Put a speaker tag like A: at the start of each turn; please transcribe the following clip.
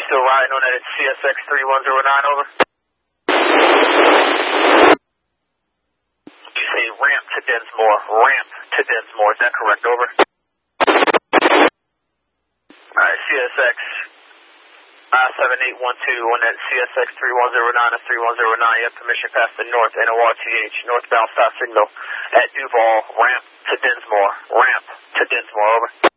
A: still riding on that CSX 3109, over? You say ramp to Dinsmore. Ramp to Dinsmore. Is that correct, over? Alright, CSX 7812 on that CSX 3109 to 3109. You have permission past the north NORTH, northbound stop signal at Duval. Ramp to Dinsmore. Ramp to Dinsmore, over.